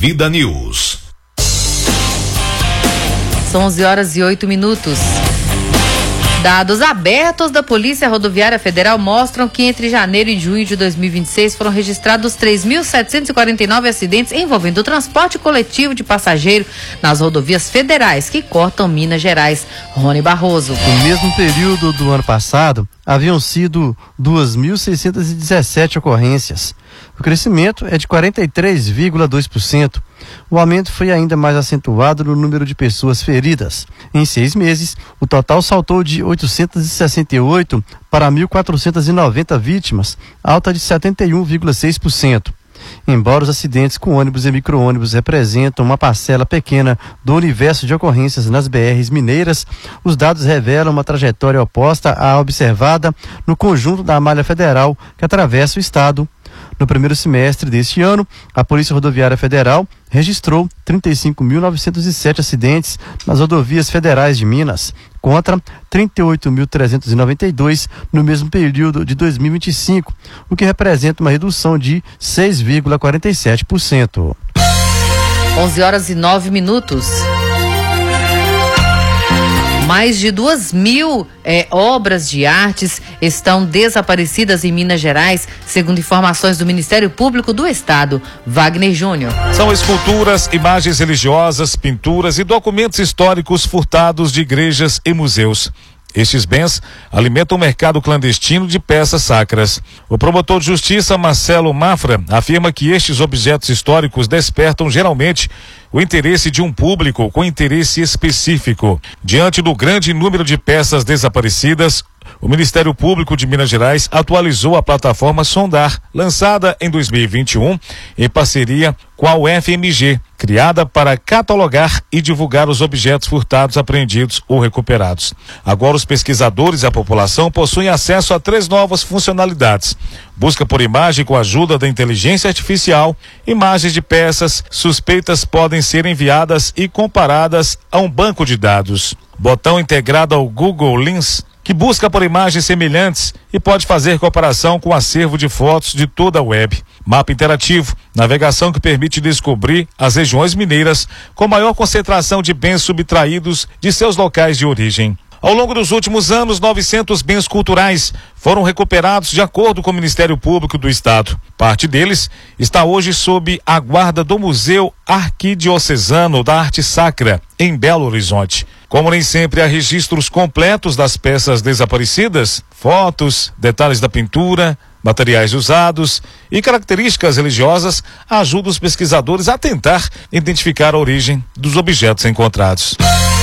Vida News. São 11h08. Dados abertos da Polícia Rodoviária Federal mostram que entre janeiro e junho de 2026 foram registrados 3.749 acidentes envolvendo o transporte coletivo de passageiro nas rodovias federais que cortam Minas Gerais. Rony Barroso. No mesmo período do ano passado, haviam sido 2.617 ocorrências. O crescimento é de 43,2%. O aumento foi ainda mais acentuado no número de pessoas feridas. Em 6 meses, o total saltou de 868 para 1.490 vítimas, alta de 71,6%. Embora os acidentes com ônibus e micro-ônibus representam uma parcela pequena do universo de ocorrências nas BRs mineiras, os dados revelam uma trajetória oposta à observada no conjunto da malha federal que atravessa o estado. No primeiro semestre deste ano, a Polícia Rodoviária Federal registrou 35.907 acidentes nas rodovias federais de Minas, contra 38.392 no mesmo período de 2025, o que representa uma redução de 6,47%. 11h09. Mais de 2.000 obras de artes estão desaparecidas em Minas Gerais, segundo informações do Ministério Público do Estado. Wagner Júnior. São esculturas, imagens religiosas, pinturas e documentos históricos furtados de igrejas e museus. Estes bens alimentam o mercado clandestino de peças sacras. O promotor de justiça, Marcelo Mafra, afirma que estes objetos históricos despertam geralmente o interesse de um público com interesse específico. Diante do grande número de peças desaparecidas, o Ministério Público de Minas Gerais atualizou a plataforma Sondar, lançada em 2021 em parceria com a UFMG, criada para catalogar e divulgar os objetos furtados, apreendidos ou recuperados. Agora os pesquisadores e a população possuem acesso a 3 novas funcionalidades. Busca por imagem com a ajuda da inteligência artificial. Imagens de peças suspeitas podem ser enviadas e comparadas a um banco de dados. Botão integrado ao Google Lens, que busca por imagens semelhantes e pode fazer comparação com o acervo de fotos de toda a web. Mapa interativo, navegação que permite descobrir as regiões mineiras com maior concentração de bens subtraídos de seus locais de origem. Ao longo dos últimos anos, 900 bens culturais foram recuperados de acordo com o Ministério Público do Estado. Parte deles está hoje sob a guarda do Museu Arquidiocesano da Arte Sacra, em Belo Horizonte. Como nem sempre há registros completos das peças desaparecidas, fotos, detalhes da pintura, materiais usados e características religiosas ajudam os pesquisadores a tentar identificar a origem dos objetos encontrados.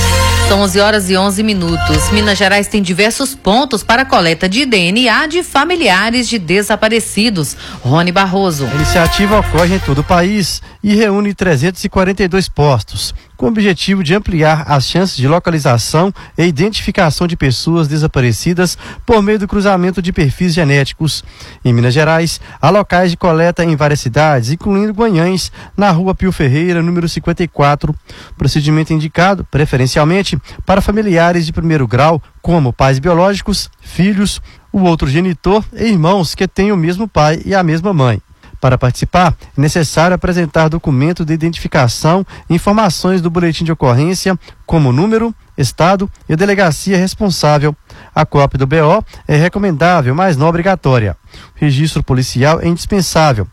São 11h11. Minas Gerais tem diversos pontos para a coleta de DNA de familiares de desaparecidos. Rony Barroso. A iniciativa ocorre em todo o país e reúne 342 postos, com o objetivo de ampliar as chances de localização e identificação de pessoas desaparecidas por meio do cruzamento de perfis genéticos. Em Minas Gerais, há locais de coleta em várias cidades, incluindo Guanhães, na rua Pio Ferreira, número 54. Procedimento indicado, preferencialmente, para familiares de primeiro grau, como pais biológicos, filhos, o outro genitor e irmãos que têm o mesmo pai e a mesma mãe. Para participar, é necessário apresentar documento de identificação e informações do boletim de ocorrência, como número, estado e a delegacia responsável. A cópia do BO é recomendável, mas não obrigatória. O registro policial é indispensável,